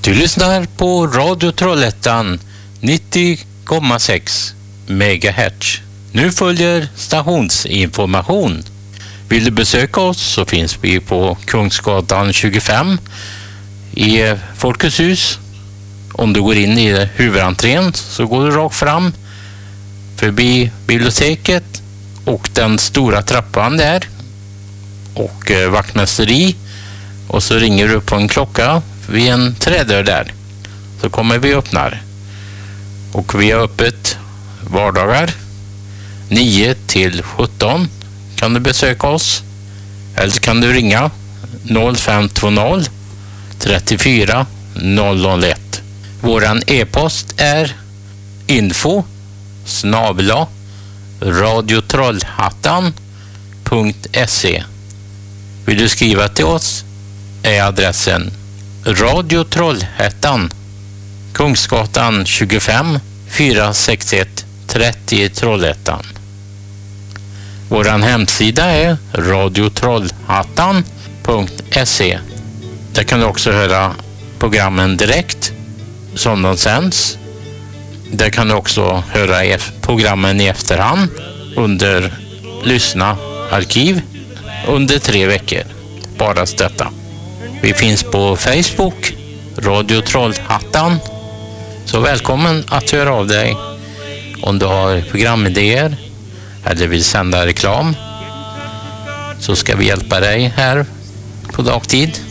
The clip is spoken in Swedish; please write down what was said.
Du lyssnar på Radio Trollhättan 90,6 MHz. Nu följer stationsinformation. Vill du besöka oss så finns vi på Kungsgatan 25 i Folkets hus. Om du går in i huvudentrén så går du rakt fram förbi biblioteket och den stora trappan där och vaktmästeri, och så ringer du på en klocka vid en trädörr där, så kommer vi öppnar. Och vi har öppet vardagar 9 till 17 kan du besöka oss, eller kan du ringa 0520 34 001. Våran e-post är info@radiotrollhattan.se. Vill du skriva till oss är adressen Radio Trollhättan, Kungsgatan 25 461 30 Trollhättan. Våran hemsida är radiotrollhattan.se. Där kan du också höra programmen direkt som de sänds. Där kan du också höra programmen i efterhand under lyssna arkiv under 3 veckor. Bara detta. Vi finns på Facebook, Radio Trollhättan. Så välkommen att höra av dig om du har programidéer eller vill sända reklam, så ska vi hjälpa dig här på dagtid.